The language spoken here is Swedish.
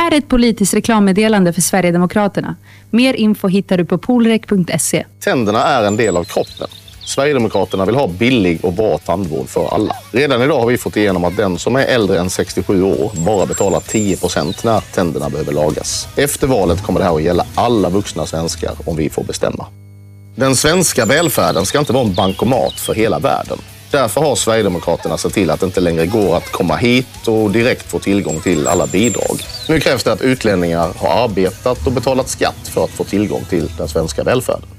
här är ett politiskt reklammeddelande för Sverigedemokraterna. Mer info hittar du på polrek.se. Tänderna är en del av kroppen. Sverigedemokraterna vill ha billig och bra tandvård för alla. Redan idag har vi fått igenom att den som är äldre än 67 år bara betalar 10% när tänderna behöver lagas. Efter valet kommer det här att gälla alla vuxna svenskar om vi får bestämma. Den svenska välfärden ska inte vara en bankomat för hela världen. Därför har Sverigedemokraterna sett till att det inte längre går att komma hit och direkt få tillgång till alla bidrag. Nu krävs det att utlänningar har arbetat och betalat skatt för att få tillgång till den svenska välfärden.